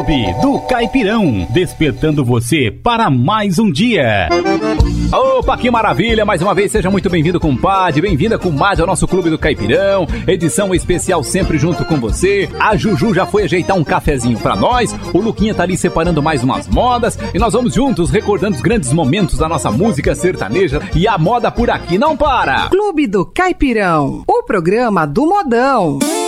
Clube do Caipirão, despertando você para mais um dia. Opa, que maravilha! Mais uma vez, seja muito bem-vindo, compadre, bem-vinda, comadre, ao nosso Clube do Caipirão, edição especial sempre junto com você. A Juju já foi ajeitar um cafezinho pra nós, o Luquinha tá ali separando mais umas modas, e nós vamos juntos recordando os grandes momentos da nossa música sertaneja, e a moda por aqui não para! Clube do Caipirão, o programa do modão.